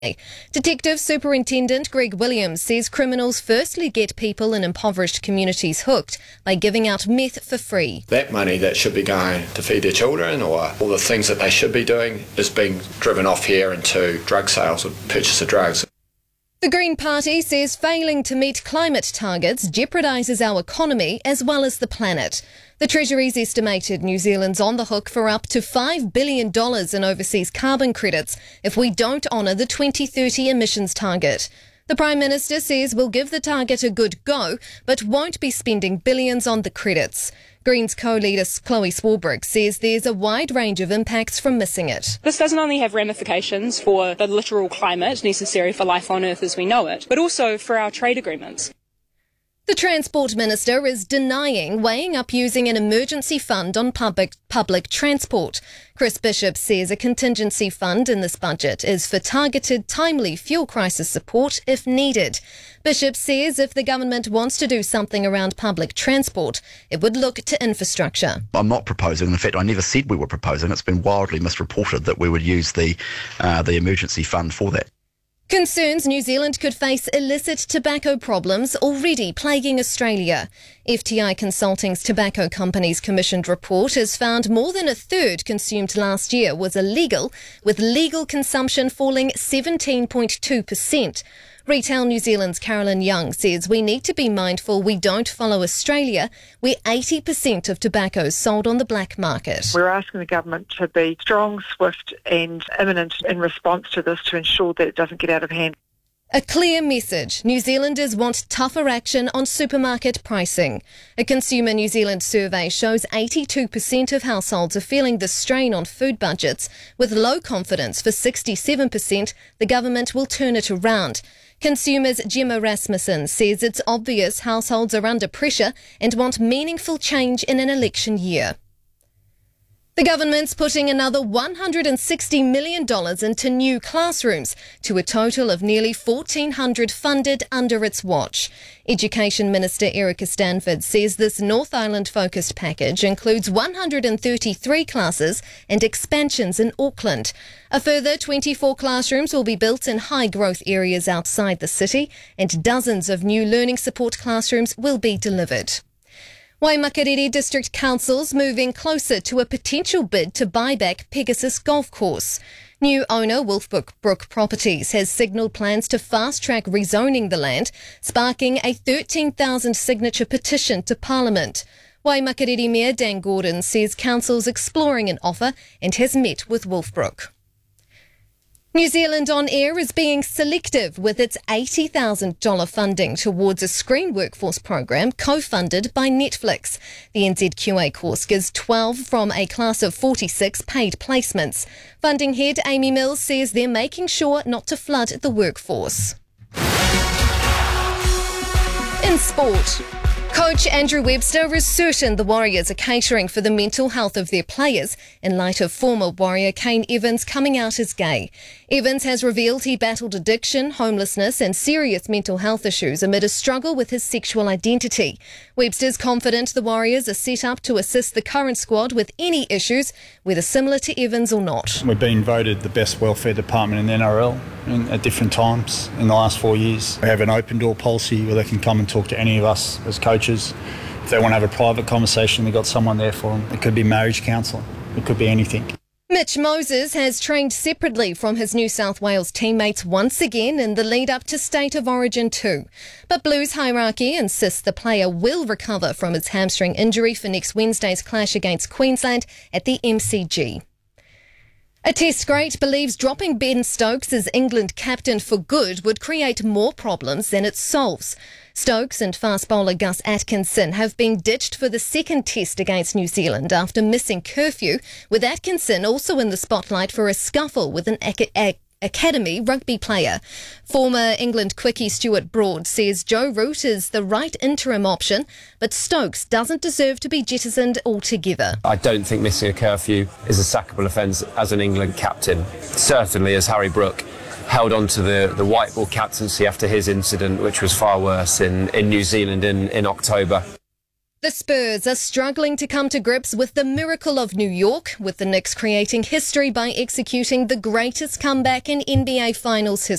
Detective Superintendent Greg Williams says criminals firstly get people in impoverished communities hooked by giving out meth for free. That money that should be going to feed their children or all the things that they should be doing is being driven off here into drug sales or purchase of drugs. The Green Party says failing to meet climate targets jeopardises our economy as well as the planet. The Treasury's estimated New Zealand's on the hook for up to $5 billion in overseas carbon credits if we don't honour the 2030 emissions target. The Prime Minister says we'll give the target a good go, but won't be spending billions on the credits. Greens co-leader Chloe Swarbrick says there's a wide range of impacts from missing it. This doesn't only have ramifications for the literal climate necessary for life on Earth as we know it, but also for our trade agreements. The Transport Minister is denying weighing up using an emergency fund on public transport. Chris Bishop says a contingency fund in this budget is for targeted, timely fuel crisis support if needed. Bishop says if the government wants to do something around public transport, it would look to infrastructure. I'm not proposing, in fact I never said we were proposing, it's been wildly misreported that we would use the emergency fund for that. Concerns New Zealand could face illicit tobacco problems already plaguing Australia. FTI Consulting's Tobacco Company's commissioned report has found more than a third consumed last year was illegal, with legal consumption falling 17.2%. Retail New Zealand's Carolyn Young says we need to be mindful we don't follow Australia, where 80% of tobacco is sold on the black market. We're asking the government to be strong, swift and imminent in response to this to ensure that it doesn't get out of hand. A clear message. New Zealanders want tougher action on supermarket pricing. A Consumer New Zealand survey shows 82% of households are feeling the strain on food budgets, with low confidence for 67% the government will turn it around. Consumers' Gemma Rasmussen says it's obvious households are under pressure and want meaningful change in an election year. The government's putting another $160 million into new classrooms, to a total of nearly 1,400 funded under its watch. Education Minister Erica Stanford says this North Island-focused package includes 133 classes and expansions in Auckland. A further 24 classrooms will be built in high-growth areas outside the city, and dozens of new learning support classrooms will be delivered. Waimakariri District Council's moving closer to a potential bid to buy back Pegasus Golf Course. New owner Wolfbrook Properties has signalled plans to fast-track rezoning the land, sparking a 13,000 signature petition to Parliament. Waimakariri Mayor Dan Gordon says council's exploring an offer and has met with Wolfbrook. New Zealand On Air is being selective with its $80,000 funding towards a screen workforce program co-funded by Netflix. The NZQA course gives 12 from a class of 46 paid placements. Funding head Amy Mills says they're making sure not to flood the workforce. In sport, Coach Andrew Webster is certain the Warriors are catering for the mental health of their players in light of former Warrior Kane Evans coming out as gay. Evans has revealed he battled addiction, homelessness and serious mental health issues amid a struggle with his sexual identity. Webster's confident the Warriors are set up to assist the current squad with any issues, whether similar to Evans or not. We've been voted the best welfare department in the NRL at different times in the last 4 years. We have an open door policy where they can come and talk to any of us as coaches. If they want to have a private conversation, they've got someone there for them. It could be marriage counselling. It could be anything. Mitch Moses has trained separately from his New South Wales teammates once again in the lead up to State of Origin 2. But Blues hierarchy insists the player will recover from his hamstring injury for next Wednesday's clash against Queensland at the MCG. A Test great believes dropping Ben Stokes as England captain for good would create more problems than it solves. Stokes and fast bowler Gus Atkinson have been ditched for the second Test against New Zealand after missing curfew, with Atkinson also in the spotlight for a scuffle with an academy rugby player. Former England quickie Stuart Broad says Joe Root is the right interim option, but Stokes doesn't deserve to be jettisoned altogether. I don't think missing a curfew is a sackable offence as an England captain. Certainly as Harry Brook held on to the white ball captaincy after his incident, which was far worse in New Zealand in October. The Spurs are struggling to come to grips with the miracle of New York, with the Knicks creating history by executing the greatest comeback in NBA Finals history.